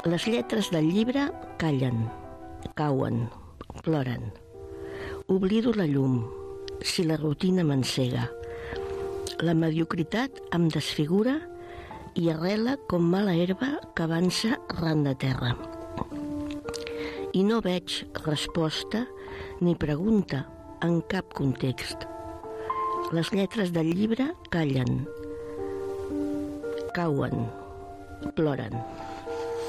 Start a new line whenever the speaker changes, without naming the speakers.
Les lletres del llibre callen, cauen, ploren. Oblido la llum, si la rutina m'encega. La mediocritat em desfigura i arrela com mala herba que avança ran de terra. I no veig resposta ni pregunta en cap context. Les lletres del llibre callen, cauen, ploren.